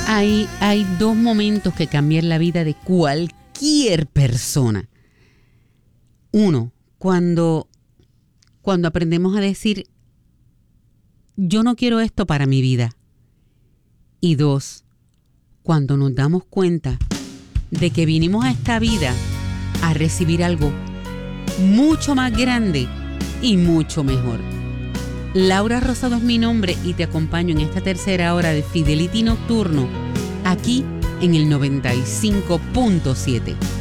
Hay dos momentos que cambian la vida de cualquier persona. Uno, cuando aprendemos a decir, yo no quiero esto para mi vida. Y dos, cuando nos damos cuenta de que vinimos a esta vida a recibir algo mucho más grande y mucho mejor. Laura Rosado es mi nombre y te acompaño en esta tercera hora de Fidelity Nocturno, aquí en el 95.7.